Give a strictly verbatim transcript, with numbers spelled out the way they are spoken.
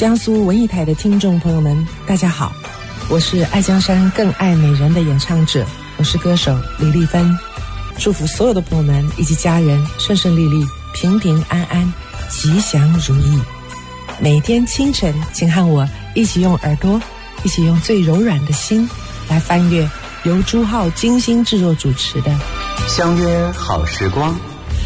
江苏文艺台的听众朋友们，大家好，我是爱江山更爱美人的演唱者，我是歌手李丽芬。祝福所有的朋友们以及家人顺顺利利、平平安安、吉祥如意。每天清晨，请和我一起用耳朵，一起用最柔软的心来翻阅由朱浩精心制作主持的相约好时光，